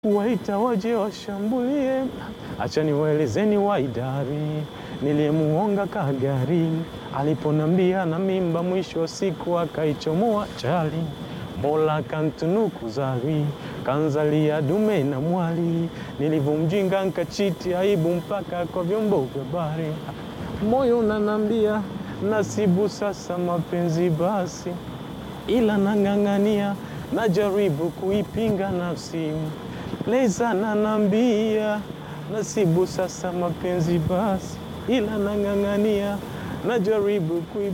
Waita waje washambulie, acha niwaelezeni waidari, niliyemuonga kagari, aliponambia na mimba mwisho wa siku akaichomoa chali, Mola kantunuku zawi, kanzalia dume na mwali, nilivomjinga nkachiti aibu mpaka kwa vyombo vya habari. Moyo unanambia nasibu sasa mapenzi basi, ila nang'ang'ania najaribu kuipinga nafsi. Leza nanambia nasibu sasa mapenzi basi, ila nang'ang'ania najaribu kuipinga.